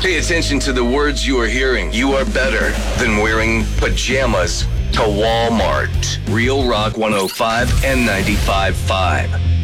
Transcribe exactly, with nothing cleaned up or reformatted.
Pay attention to the words you are hearing. You are better than wearing pajamas to Walmart. Real Rock one oh five and ninety-five point five.